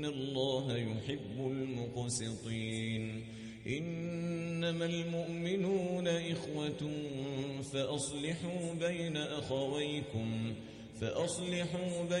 إن الله يحب المقسطين إنما المؤمنون إخوة فأصلحوا بين أخويكم